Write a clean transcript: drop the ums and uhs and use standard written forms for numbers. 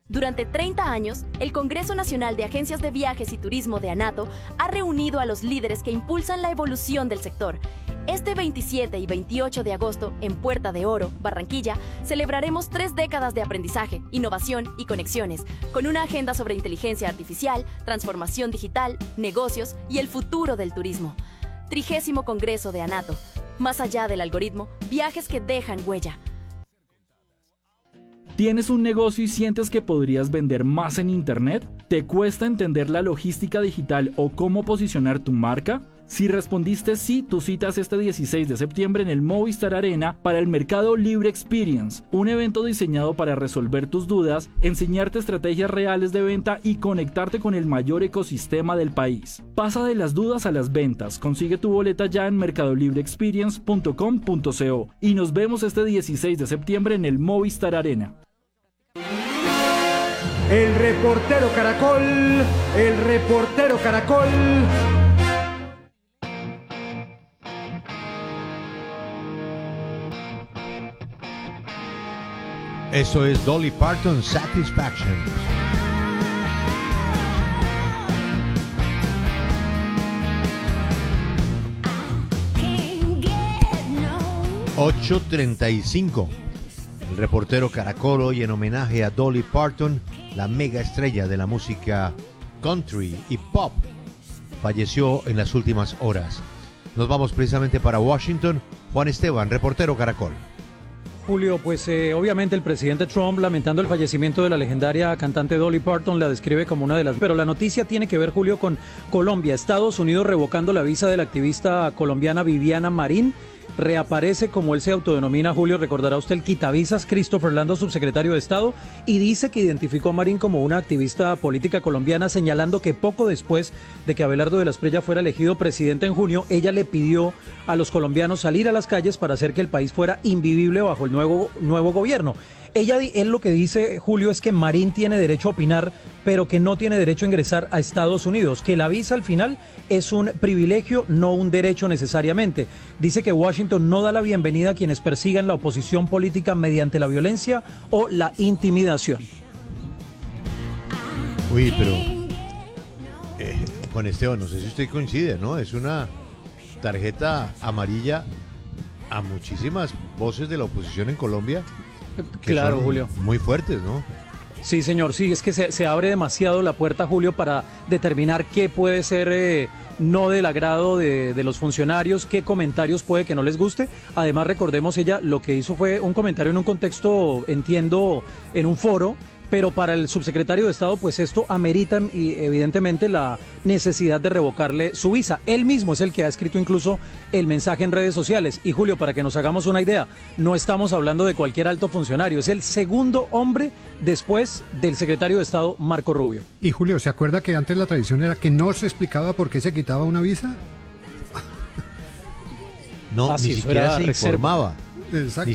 Durante 30 años, el Congreso Nacional de Agencias de Viajes y Turismo de ANATO ha reunido a los líderes que impulsan la evolución del sector. Este 27 y 28 de agosto, en Puerta de Oro, Barranquilla, celebraremos 3 décadas de aprendizaje, innovación y conexiones, con una agenda sobre inteligencia artificial, transformación digital, negocios y el futuro del turismo. 30º Congreso de ANATO. Más allá del algoritmo, viajes que dejan huella. ¿Tienes un negocio y sientes que podrías vender más en Internet? ¿Te cuesta entender la logística digital o cómo posicionar tu marca? Si respondiste sí, tu cita es este 16 de septiembre en el Movistar Arena para el Mercado Libre Experience, un evento diseñado para resolver tus dudas, enseñarte estrategias reales de venta y conectarte con el mayor ecosistema del país. Pasa de las dudas a las ventas, consigue tu boleta ya en mercadolibreexperience.com.co y nos vemos este 16 de septiembre en el Movistar Arena. El reportero Caracol, el reportero Caracol. Eso es Dolly Parton, Satisfaction. ...8:35... El reportero Caracol hoy en homenaje a Dolly Parton, la mega estrella de la música country y pop, falleció en las últimas horas. Nos vamos precisamente para Washington. Juan Esteban, reportero Caracol. Julio, pues obviamente el presidente Trump, lamentando el fallecimiento de la legendaria cantante Dolly Parton, la describe como una de las... Pero la noticia tiene que ver, Julio, con Colombia. Estados Unidos revocando la visa de la activista colombiana Viviana Marín. Reaparece, como él se autodenomina, Julio, recordará usted, el quitavisas Christopher Lando, subsecretario de Estado, y dice que identificó a Marín como una activista política colombiana, señalando que poco después de que Abelardo de la Espriella fuera elegido presidente en junio, ella le pidió a los colombianos salir a las calles para hacer que el país fuera invivible bajo el nuevo gobierno. Él lo que dice, Julio, es que Marín tiene derecho a opinar, pero que no tiene derecho a ingresar a Estados Unidos, que la visa al final es un privilegio, no un derecho necesariamente. Dice que Washington no da la bienvenida a quienes persigan la oposición política mediante la violencia o la intimidación. Uy, pero Juan Esteban, no sé si usted coincide, ¿no? Es una tarjeta amarilla a muchísimas voces de la oposición en Colombia. Claro, Julio. Muy fuertes, ¿no? Sí, señor, sí, es que se abre demasiado la puerta, Julio, para determinar qué puede ser no del agrado de los funcionarios, qué comentarios puede que no les guste. Además, recordemos, ella lo que hizo fue un comentario en un contexto, entiendo, en un foro, pero para el subsecretario de Estado, pues esto amerita y evidentemente la necesidad de revocarle su visa. Él mismo es el que ha escrito incluso el mensaje en redes sociales. Y Julio, para que nos hagamos una idea, no estamos hablando de cualquier alto funcionario, es el segundo hombre después del secretario de Estado, Marco Rubio. Y Julio, ¿se acuerda que antes la tradición era que no se explicaba por qué se quitaba una visa? No, ni siquiera se informaba. Exacto.